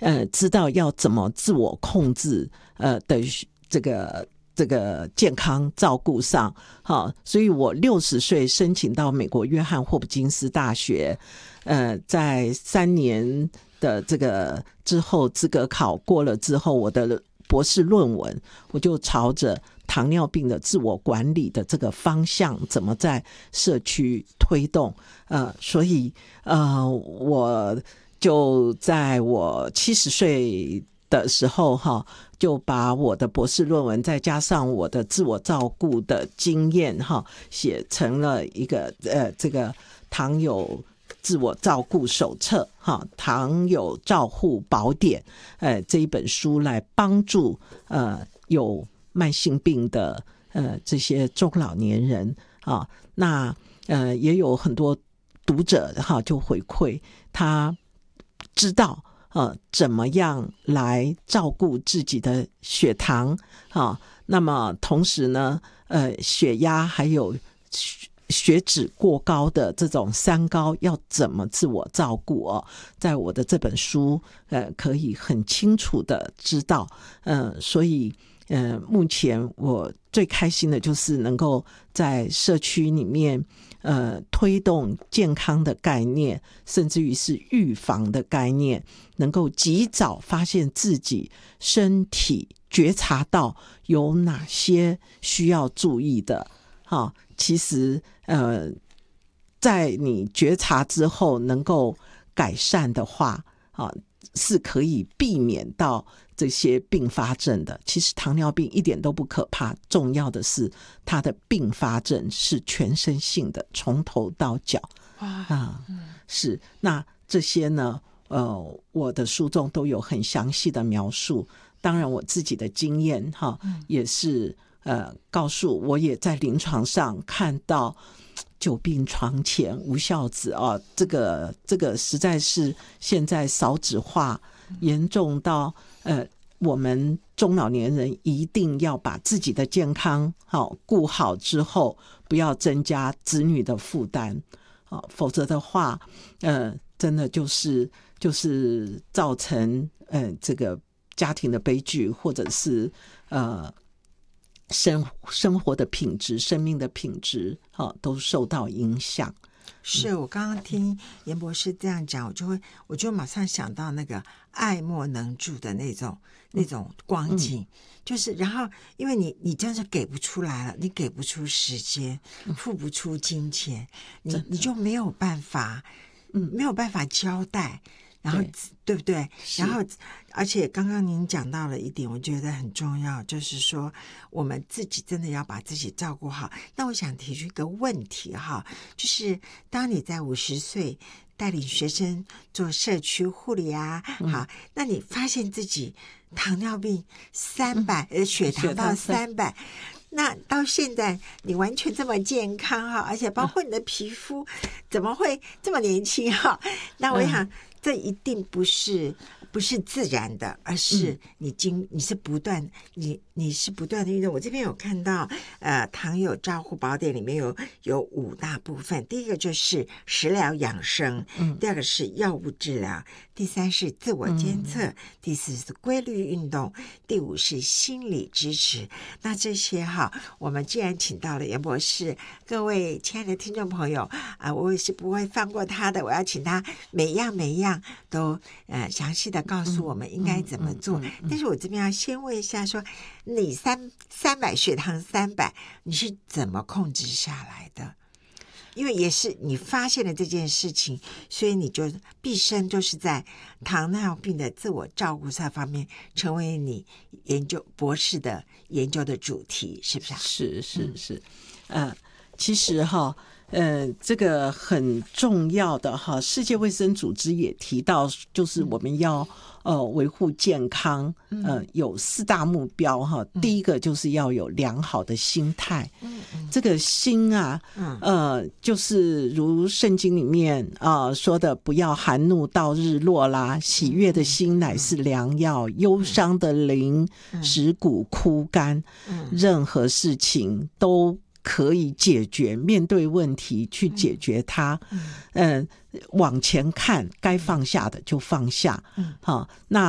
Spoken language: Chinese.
知道要怎么自我控制的这个健康照顾上，所以我60岁申请到美国约翰霍普金斯大学，在3年的这个之后资格考过了之后，我的博士论文我就朝着糖尿病的自我管理的这个方向怎么在社区推动，所以我就在我70岁的时候就把我的博士论文再加上我的自我照顾的经验写成了一个这个糖友自我照顾手册糖友照护宝典这一本书来帮助有慢性病的这些中老年人那也有很多读者就回馈他知道怎么样来照顾自己的血糖那么同时呢血压还有血脂过高的这种三高要怎么自我照顾在我的这本书可以很清楚的知道所以目前我最开心的就是能够在社区里面推动健康的概念，甚至于是预防的概念，能够及早发现自己身体，觉察到有哪些需要注意的其实在你觉察之后能够改善的话是可以避免到这些并发症的。其实糖尿病一点都不可怕，重要的是它的并发症是全身性的，从头到脚是。那这些呢我的书中都有很详细的描述，当然我自己的经验也是告诉我，也在临床上看到久病床前无孝子这个实在是现在少子化严重到我们中老年人一定要把自己的健康顾好之后，不要增加子女的负担否则的话真的就是造成这个家庭的悲剧，或者是生活的品质、生命的品质都受到影响。 是我刚刚听严博士这样讲，我就马上想到那个爱莫能助的那种光景，就是然后因为你真是给不出来了，你给不出时间，付不出金钱，你就没有办法交代。然后 对不对？然后而且刚刚您讲到了一点我觉得很重要，就是说我们自己真的要把自己照顾好。那我想提出一个问题就是当你在50岁带领学生做社区护理好，那你发现自己糖尿病300血糖到300，那到现在你完全这么健康而且包括你的皮肤怎么会这么年轻那我想这一定不是自然的，而是你是不断你是不断的运动。我这边有看到糖友照护宝典里面有5大部分，第一个就是食疗养生，第二个是药物治疗，第3是自我监测，第4是规律运动，第5是心理支持。那这些我们既然请到了严博士，各位亲爱的听众朋友我也是不会放过他的，我要请他每样都详细的告诉我们应该怎么做。但是我这边要先问一下说，你300血糖300你是怎么控制下来的？因为也是你发现了这件事情，所以你就毕生都是在糖尿病的自我照顾这方面成为你博士的研究的主题，是不是？ 是其实这个很重要的世界卫生组织也提到，就是我们要维护健康有4大目标第一个就是要有良好的心态这个心就是如圣经里面说的，不要含怒到日落啦，喜悦的心乃是良药，忧伤的灵使骨枯干任何事情都可以解决，面对问题去解决它往前看，该放下的就放下那